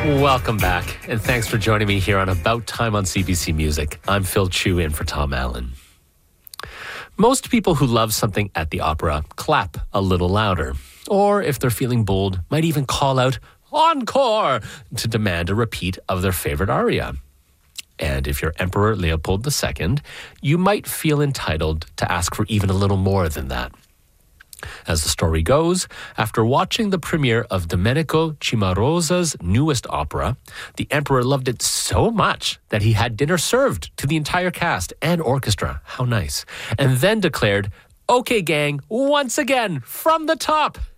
Welcome back, and thanks for joining me here on About Time on CBC Music. I'm Phil Chu in for Tom Allen. Most people who love something at the opera clap a little louder, or if they're feeling bold, might even call out "Encore!" to demand a repeat of their favorite aria. And if you're Emperor Leopold II, you might feel entitled to ask for even a little more than that. As the story goes, after watching the premiere of Domenico Cimarosa's newest opera, the emperor loved it so much that he had dinner served to the entire cast and orchestra. How nice. And then declared, "Okay, gang, once again, from the top."